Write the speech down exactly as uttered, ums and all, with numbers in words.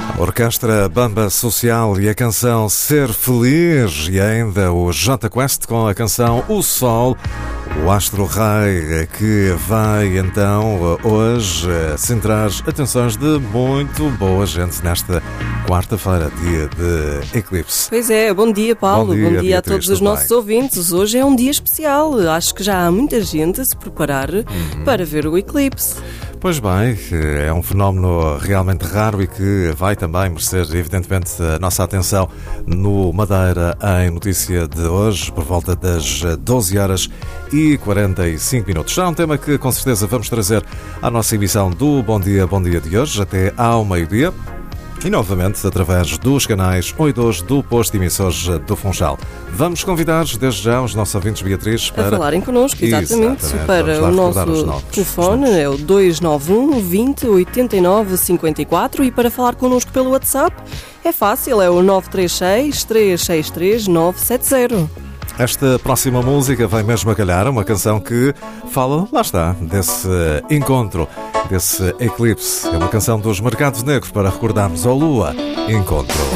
Orquestra Bamba Social e a canção Ser Feliz, e ainda o J Quest com a canção O Sol, o Astro Rei, que vai então hoje centrar atenções de muito boa gente nesta quarta-feira, dia de eclipse. Pois é, bom dia Paulo, bom dia, bom dia Beatriz, a todos os nossos bem? ouvintes. Hoje é um dia especial, acho que já há muita gente a se preparar uhum. para ver o eclipse. Pois bem, é um fenómeno realmente raro e que vai também merecer, evidentemente, a nossa atenção no Madeira em notícia de hoje, por volta das doze horas e quarenta e cinco minutos. Já um tema que com certeza vamos trazer à nossa emissão do Bom Dia, Bom Dia de hoje, até ao meio-dia. E novamente através dos canais um e dois do posto de emissores do Funchal. Vamos convidar desde já os nossos ouvintes, Beatriz, para... A falarem connosco, exatamente, exatamente. para o nosso telefone, é o dois nove um, vinte, oitenta e nove, cinquenta e quatro, e para falar connosco pelo WhatsApp é fácil, é o nove três seis, três seis três, nove sete zero. Esta próxima música vem mesmo a calhar, uma canção que fala, lá está, desse encontro, desse eclipse. É uma canção dos Mercados Negros para recordarmos ao Lua Encontro.